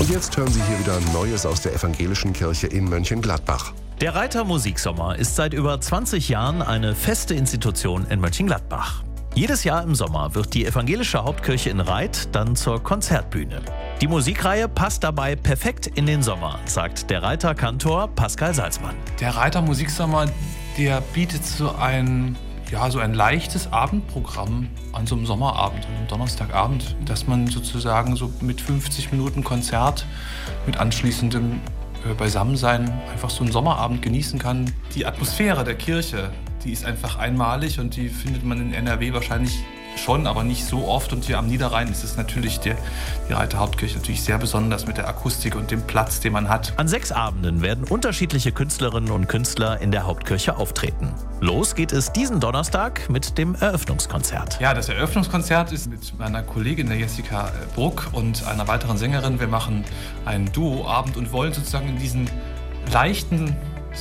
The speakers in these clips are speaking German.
Und jetzt hören Sie hier wieder Neues aus der evangelischen Kirche in Mönchengladbach. Der Reiter Musiksommer ist seit über 20 Jahren eine feste Institution in Mönchengladbach. Jedes Jahr im Sommer wird die evangelische Hauptkirche in Raith dann zur Konzertbühne. Die Musikreihe passt dabei perfekt in den Sommer, sagt der Reiter Kantor Pascal Salzmann. Der Reiter Musiksommer, der bietet so ein leichtes Abendprogramm an so einem Sommerabend, an einem Donnerstagabend, dass man sozusagen so mit 50 Minuten Konzert, mit anschließendem Beisammensein einfach so einen Sommerabend genießen kann. Die Atmosphäre der Kirche, die ist einfach einmalig und die findet man in NRW wahrscheinlich schon, aber nicht so oft. Und hier am Niederrhein ist es natürlich die Reiter Hauptkirche natürlich sehr besonders mit der Akustik und dem Platz, den man hat. An 6 Abenden werden unterschiedliche Künstlerinnen und Künstler in der Hauptkirche auftreten. Los geht es diesen Donnerstag mit dem Eröffnungskonzert. Ja, das Eröffnungskonzert ist mit meiner Kollegin, der Jessica Bruck, und einer weiteren Sängerin. Wir machen einen Duoabend und wollen sozusagen in diese leichten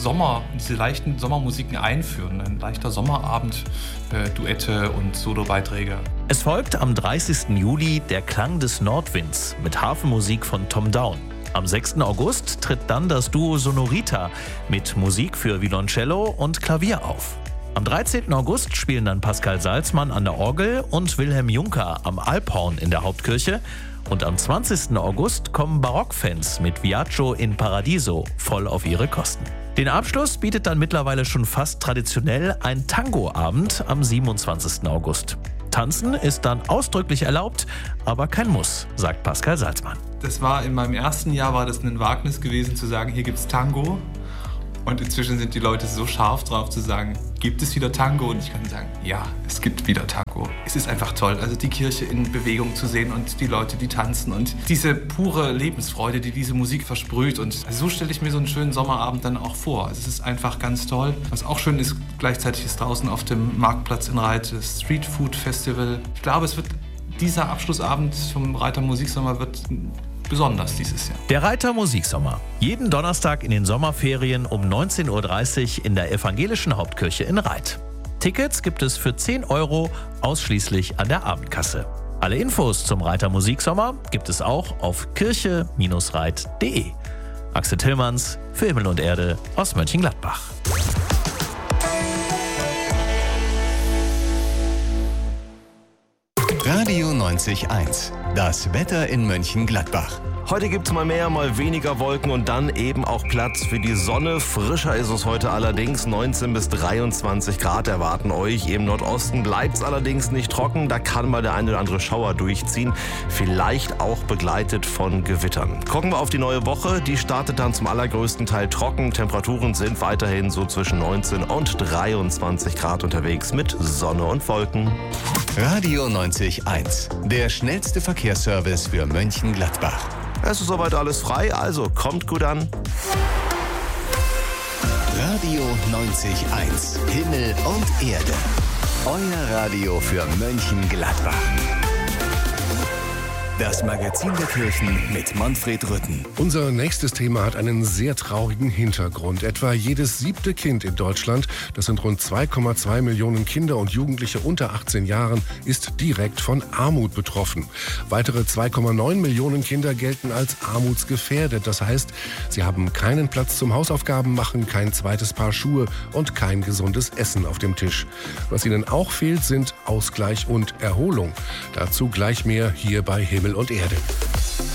Sommermusiken einführen. Ein leichter Sommerabend, Duette und Solobeiträge. Es folgt am 30. Juli der Klang des Nordwinds mit Hafenmusik von Tom Down. Am 6. August tritt dann das Duo Sonorita mit Musik für Violoncello und Klavier auf. Am 13. August spielen dann Pascal Salzmann an der Orgel und Wilhelm Juncker am Alphorn in der Hauptkirche. Und am 20. August kommen Barockfans mit Viaggio in Paradiso voll auf ihre Kosten. Den Abschluss bietet dann mittlerweile schon fast traditionell ein Tango-Abend am 27. August. Tanzen ist dann ausdrücklich erlaubt, aber kein Muss, sagt Pascal Salzmann. Das war in meinem ersten Jahr ein Wagnis gewesen, zu sagen, hier gibt's Tango. Und inzwischen sind die Leute so scharf drauf zu sagen, gibt es wieder Tango? Und ich kann sagen, ja, es gibt wieder Tango. Es ist einfach toll, also die Kirche in Bewegung zu sehen und die Leute, die tanzen und diese pure Lebensfreude, die diese Musik versprüht. Und so stelle ich mir so einen schönen Sommerabend dann auch vor. Also es ist einfach ganz toll. Was auch schön ist, gleichzeitig ist draußen auf dem Marktplatz in Raith das Street Food Festival. Ich glaube, dieser Abschlussabend vom Reiter Musiksommer wird besonders dieses Jahr. Der Reiter Musiksommer. Jeden Donnerstag in den Sommerferien um 19.30 Uhr in der evangelischen Hauptkirche in Raith. Tickets gibt es für 10 € ausschließlich an der Abendkasse. Alle Infos zum Reiter Musiksommer gibt es auch auf kirche-raith.de. Axel Tillmanns für Himmel und Erde aus Mönchengladbach. Radio 90.1. Das Wetter in Mönchengladbach. Heute gibt es mal mehr, mal weniger Wolken und dann eben auch Platz für die Sonne. Frischer ist es heute allerdings. 19 bis 23 Grad erwarten euch. Im Nordosten bleibt es allerdings nicht trocken. Da kann mal der eine oder andere Schauer durchziehen. Vielleicht auch begleitet von Gewittern. Gucken wir auf die neue Woche. Die startet dann zum allergrößten Teil trocken. Temperaturen sind weiterhin so zwischen 19 und 23 Grad unterwegs mit Sonne und Wolken. Radio 90.1. Der schnellste Verkehrsservice für Mönchengladbach. Es ist soweit alles frei, also kommt gut an. Radio 90.1. Himmel und Erde. Euer Radio für Mönchengladbach. Das Magazin der Kirchen mit Manfred Rütten. Unser nächstes Thema hat einen sehr traurigen Hintergrund. Etwa jedes 7. Kind in Deutschland, das sind rund 2,2 Millionen Kinder und Jugendliche unter 18 Jahren, ist direkt von Armut betroffen. Weitere 2,9 Millionen Kinder gelten als armutsgefährdet. Das heißt, sie haben keinen Platz zum Hausaufgaben machen, kein zweites Paar Schuhe und kein gesundes Essen auf dem Tisch. Was ihnen auch fehlt, sind Ausgleich und Erholung. Dazu gleich mehr hier bei Himmel und Erde.